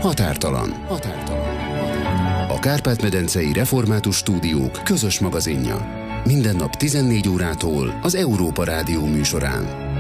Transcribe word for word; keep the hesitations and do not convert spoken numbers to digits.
Határtalan. Határtalan. A Kárpát-medencei Református Stúdiók közös magazinja. Minden nap tizennégy órától az Európa Rádió műsorán.